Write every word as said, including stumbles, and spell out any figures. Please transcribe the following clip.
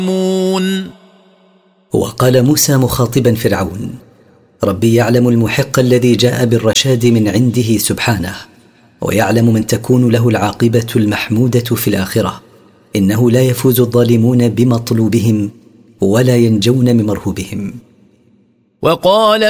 وقال موسى مخاطبا فرعون: ربي يعلم المحق الذي جاء بالرشاد من عنده سبحانه، ويعلم من تكون له العاقبة المحمودة في الآخرة. إنه لا يفوز الظالمون بمطلوبهم ولا ينجون من مرهوبهم. وقال